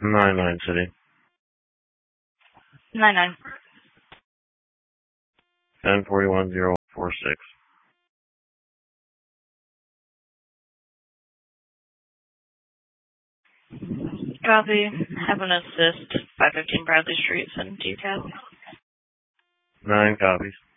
99 City. 99. 1041-046. Copy. Have an assist. 515 Bradley Street, send decal. 9 copies.